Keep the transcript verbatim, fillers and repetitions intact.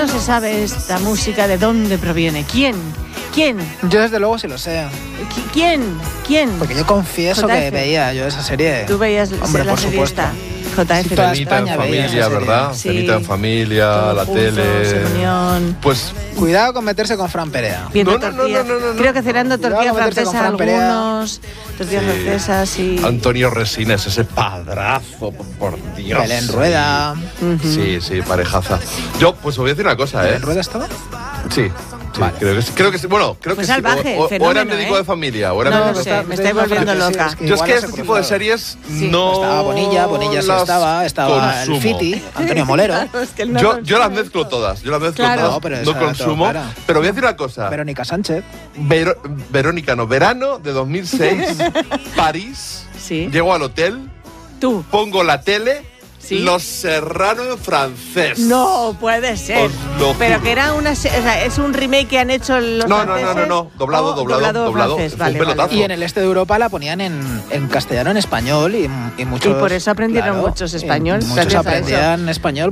no se sabe esta música de dónde proviene. ¿Quién? ¿Quién? Yo desde luego sí lo sé. ¿Quién? ¿Quién? Porque yo confieso J F. que veía yo esa serie. Tú veías Hombre, la por serie supuesto. esta. J F. Sí, toda Cenita en España veía esa familia, serie. ¿verdad? Sí. Cenita en familia, Todos la juntos, tele. reunión. Pues Cuidado con meterse con Fran Perea. Viendo No, no, no, tortillas. no, no, no. Creo que cenando Cuidado tortillas con meterse con francesas Fran Perea. algunos. Tortillas Sí. francesas y... Antonio Resines, ese padrazo, por Dios. Belén Rueda. Ujú. Sí, sí, parejaza. Yo, pues os voy a decir una cosa, ¿eh? ¿Belén Rueda estaba? Sí. Sí, Vale. creo que sí, creo que sí. Bueno, creo Fue que salvaje, sí. O, o- o fenómeno, era médico ¿eh? de familia, o era No, médico no de sé, familia. me estáis volviendo Sí, loca. es que Yo es igual que se este ha tipo de cruzado. series Sí. no. Estaba Bonilla, Bonilla sí las estaba, estaba el consumo. Fiti, Antonio Molero. Claro, es que él no Yo, consume yo las esto. mezclo todas, yo las mezclo Claro. todas, No, pero no esa consumo. todo clara. Pero voy a decir una cosa. Verónica Sánchez. Vero- Verónica, no, verano de dos mil seis, París. Sí. Llego al hotel, Tú. pongo la tele, Sí. Los Serrano en francés. No puede ser. Os lo Pero juro. que era una, se- o sea, es un remake que han hecho los No, no, no, no, franceses. no, doblado, o doblado, doblado. francés. Fue un Vale, pelotazo. vale. Y en el este de Europa la ponían en, en castellano, en español y, y muchos. Y por eso aprendieron claro, muchos y español, Muchos gracias a eso. aprendían español